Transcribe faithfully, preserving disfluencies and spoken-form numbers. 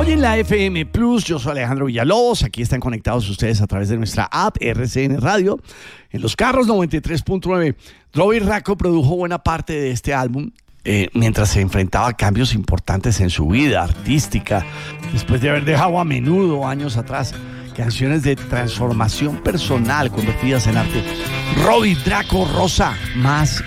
Hoy en la F M Plus, yo soy Alejandro Villalobos. Aquí están conectados ustedes a través de nuestra app R C N Radio. En los carros noventa y tres punto nueve. Robbie Racco produjo buena parte de este álbum eh, mientras se enfrentaba a cambios importantes en su vida artística. Después de haber dejado a menudo años atrás canciones de transformación personal convertidas en arte. Robbie Draco Rosa, más